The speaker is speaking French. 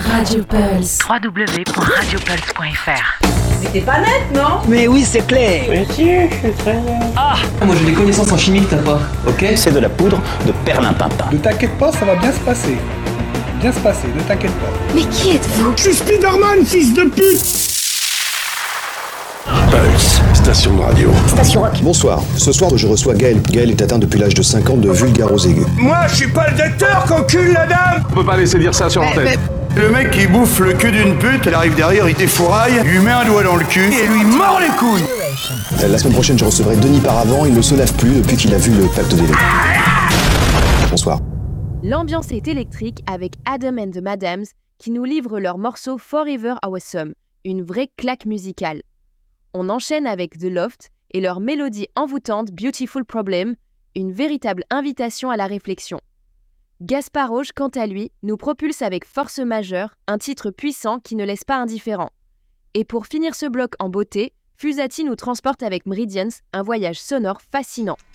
Radio Pulse. www.radiopulse.fr. Mais t'es pas net, non? Mais oui, c'est clair. Mais si, je suis très bien. Ah, moi j'ai des connaissances en chimie que t'as pas, ok? C'est de la poudre de perlimpinpin. Ne t'inquiète pas, ça va bien se passer. Bien se passer, ne t'inquiète pas. Mais qui êtes-vous? Je suis Spider-Man, fils de pute! Pulse, station de radio. Station Rock. Bonsoir, ce soir je reçois Gaël. Gaël est atteint depuis l'âge de 5 ans de vulgarose aiguë. Moi, je suis pas le docteur qu'encule la dame! On peut pas laisser dire ça sur l'antenne. Le mec qui bouffe le cul d'une pute, elle arrive derrière, il défouraille, lui met un doigt dans le cul et lui mord les couilles! La semaine prochaine, je recevrai Denis Paravant. Il ne se lave plus depuis qu'il a vu le pacte des loups. Bonsoir. L'ambiance est électrique avec Adam and the Madams qui nous livrent leur morceau Forever Awesome, une vraie claque musicale. On enchaîne avec The Loft et leur mélodie envoûtante Beautiful Problem, une véritable invitation à la réflexion. Gaspard Auge, quant à lui, nous propulse avec Force majeure, un titre puissant qui ne laisse pas indifférent. Et pour finir ce bloc en beauté, Fusati nous transporte avec Meridians, un voyage sonore fascinant.